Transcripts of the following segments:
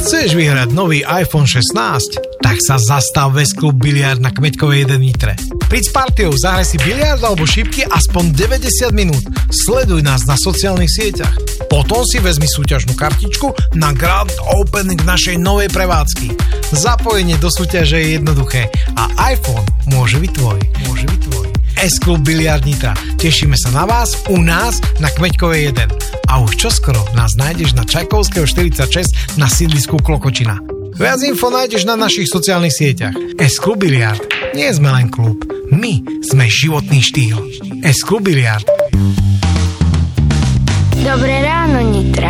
Chceš vyhrať nový iPhone 16? Tak sa zastav v S-Klub Biliard na Kmeďkovej 1 Nitre. Príď s partiou, zahraj si biliard alebo šipky aspoň 90 minút. Sleduj nás na sociálnych sieťach. Potom si vezmi súťažnú kartičku na Grand Opening našej novej prevádzky. Zapojenie do súťaže je jednoduché a iPhone môže byť tvoj. S-Klub Biliard Nitra. Tešíme sa na vás u nás na Kmeďkovej 1. A už čoskoro nás nájdeš na Čajkovského 46 na sídlisku Klokočina. Viac info nájdeš na našich sociálnych sieťach. S-Klub Biliard. Nie sme len klub. My sme životný štýl. S-Klub Biliard. Dobré ráno, Nitra.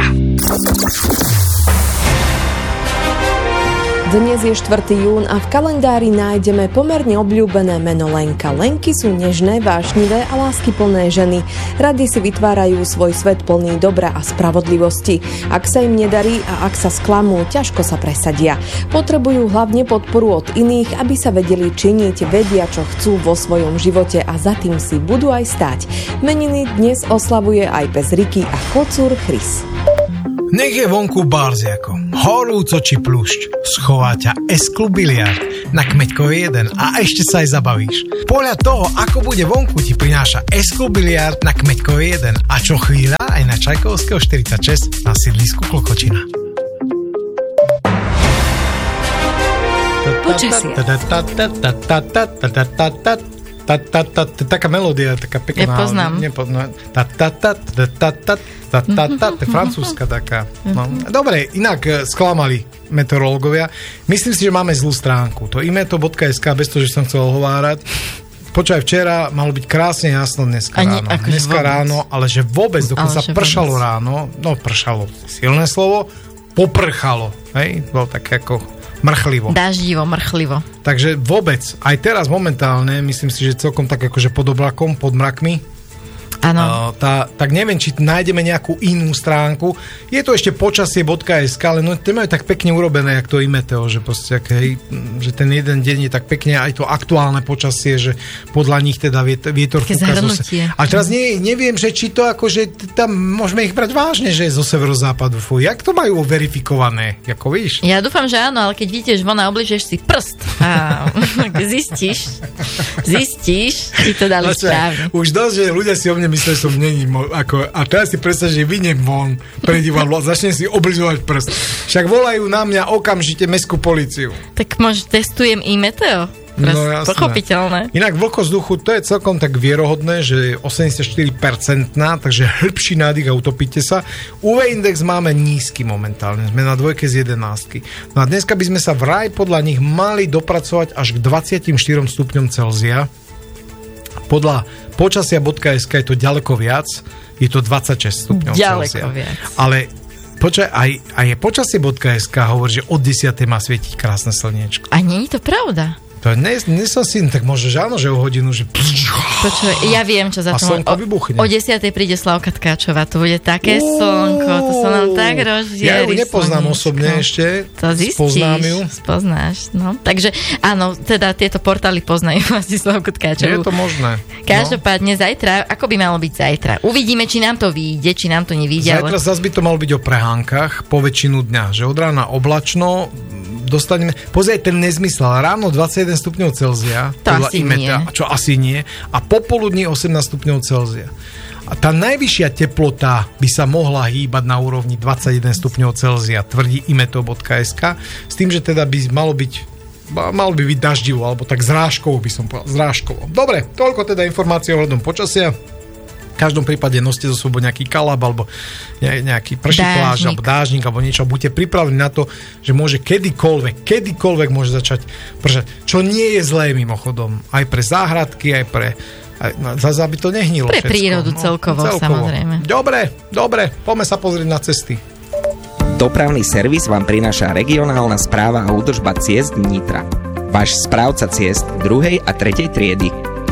Dnes je 4. jún a v kalendári nájdeme pomerne obľúbené meno Lenka. Lenky sú nežné, vášnivé a láskyplné ženy. Rady si vytvárajú svoj svet plný dobra a spravodlivosti. Ak sa im nedarí a ak sa sklamú, ťažko sa presadia. Potrebujú hlavne podporu od iných, aby sa vedeli činiť, vedia, čo chcú vo svojom živote a za tým si budú aj stáť. Meniny dnes oslavuje aj pes Riky a kocúr Chris. Nech je vonku barziako, horúco či plušť, schová ťa S-Klub Biliard na Kmeďkovej 1 a ešte sa aj zabavíš. Podľa toho, ako bude vonku, ti prináša S-Klub Biliard na Kmeďkovej 1 a čo chvíľa aj na Čajkovského 46 na sídlisku Klokočina. Počasie. Taká melódia, taká pekná. Nepoznám. To je francúzska taká. No. Dobre, inak sklamali meteorológovia. Myslím si, že máme zlú stránku. To imeto.sk, bez toho, že som chcel hovárať. Počúvaj, včera malo byť krásne jasno dneska ráno, ale že vôbec, dokonca pršalo ráno, no pršalo, silné slovo, poprchalo, hej, bolo také ako mrchlivo. Daždivo, mrchlivo. Takže vôbec, aj teraz momentálne, myslím si, že celkom tak akože pod oblakom, pod mrakmi. Áno. Tak neviem, či nájdeme nejakú inú stránku. Je to ešte počasie.sk, ale no, to majú tak pekne urobené, jak to imeteo, že proste, že ten jeden deň je tak pekne aj to aktuálne počasie, že podľa nich teda vietor fúka zase. A teraz neviem, že či to akože tam môžeme ich brať vážne, že je zo severozápadu. Jak to majú verifikované? Ako víš? Ja dúfam, že áno, ale keď vidíš von a obližeš si prst a zistíš, či to dali správne. Už dosť, že ľudia si o mne myslí, že som není a teraz si predstav, že vyjdem von pre divadlo a začnem si obližovať prst. Však volajú na mňa okamžite mestskú políciu. Tak možno testujem meteo. No jasné. Pochopiteľné. Inak vlhkosťovzduchu, to je celkom tak vierohodné, že je 84%, takže hĺbší nádych a utopíte sa. UV index máme nízky momentálne, sme na 2 z 11. No a dneska by sme sa vraj podľa nich mali dopracovať až k 24 stupňom Celzia. Podľa počasia.sk je to ďaleko viac, je to 26 stupňov Celzia. Viac. Ale počkaj, aj počasie.sk hovorí, že od 10. má svietiť krásne slniečko. A nie je to pravda. To som si, tak možno, že áno, že o hodinu, že... Počuj, ja viem, čo za to... A slnko vybuchne. O 10. príde Slavka Tkáčová, to bude také slnko, to sa nám tak rozžierí. Ja ju nepoznám osobne ešte. To zistíš, spoznáš. No. Takže áno, teda tieto portály poznajú asi Slavku Tkáčovú. Je to možné. Každopádne zajtra, ako by malo byť zajtra? Uvidíme, či nám to vyjde, či nám to nevyjde. Zajtra zase by to malo byť o prehánkach po väčšinu dňa, že od rána oblačno, dostaneme... Pozrieť ten nezmysel. Ráno 21 stupňov Celzia. To asi nie. Čo asi nie. A popoludní 18 stupňov Celzia. A tá najvyššia teplota by sa mohla hýbať na úrovni 21 stupňov Celzia, tvrdí imeto.sk. S tým, že teda by malo by byť daždivo, alebo tak zrážkovo by som povedal. Zrážkovo. Dobre, toľko teda informácie ohľadom počasia. V každom prípade noste zo sebou nejaký kalab alebo nejaký prší plášť alebo dážnik alebo niečo. Buďte pripravení na to, že môže kedykoľvek môže začať pršať. Čo nie je zlé mimochodom. Aj pre záhradky, aj pre... Zase aby to nehnilo. Pre všetko. Prírodu celkovo, samozrejme. Dobre, poďme sa pozrieť na cesty. Dopravný servis vám prináša regionálna správa a údržba ciest Nitra. Váš správca ciest 2. a 3. triedy.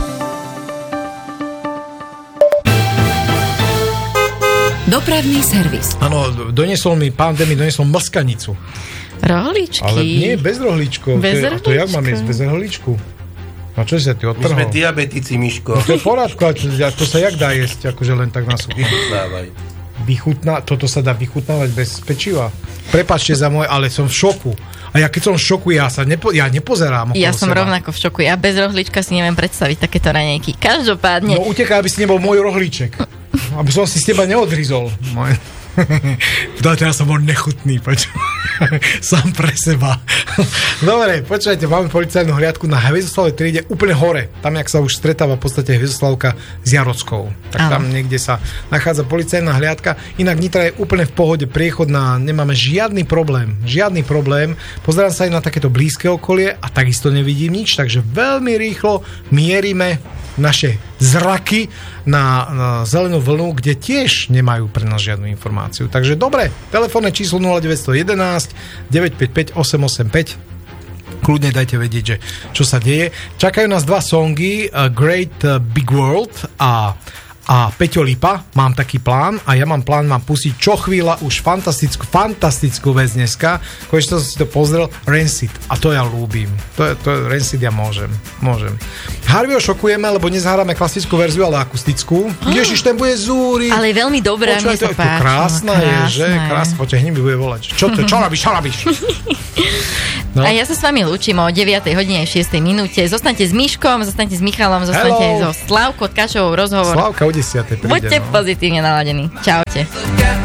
Dopravný servis. Áno, pán Demi doniesol mlskanicu. Rohličky. Ale nie, bez rohličkov. A to jak mám jesť bez rohličku? A čo si sa ty odtrhol? My sme diabetici, Miško. No to je v porádku, a to sa jak dá jesť, akože len tak na sucho. Vychutnávaj. Toto sa dá vychutnávať bez pečiva. Prepáčte za môj, ale som v šoku. A ja keď som v šoku, ja nepozerám okolo Ja som seba. rovnako v šoku. Ja bez rohlíčka si neviem predstaviť takéto raňajky. Každopádne... No utekaj, aby si nebol môj rohlíček. Aby som si z teba neodrizol. Teraz som bol nechutný, sám pre seba. Dobre, počujete, máme policajnú hliadku na Hviezdoslavovej triede úplne hore. Tam, jak sa už stretáva v podstate Hviezdoslavka s Jarockou. Tak tam niekde sa nachádza policajná hliadka. Inak Nitra je úplne v pohode, priechodná, nemáme žiadny problém. Pozerám sa aj na takéto blízke okolie a takisto nevidím nič, takže veľmi rýchlo mierime naše zraky na zelenú vlnu, kde tiež nemajú pre nás žiadnu informáciu. Takže dobre, telefónne číslo 0911 955 885. Kľudne dajte vedieť, že čo sa deje. Čakajú nás dva songy, Great Big World a Peťo Lipa, mám taký plán a ja mám plán pustiť čo chvíľa už fantastickú vec dneska. Konečne som si to pozrel, Rancid, a to ja ľúbim. To Rancid ja môžem. Harveyho šokujeme, lebo dnes hráme klasickú verziu, ale akustickú. Ježiš, ten bude zúriť. Ale je veľmi dobrá, mne sa páči. Krásna je, že? Krásna, poďte, hneď mi bude volať. Čo robíš? No. A ja sa s vami lúčim o 9:06 minúte. Zostaňte s Miškom, zostaňte s Michalom, zostaňte so Slavkou Tkačovou rozhovor. Slavka o 10:00 príde. Buďte pozitívne naladení. Čaute.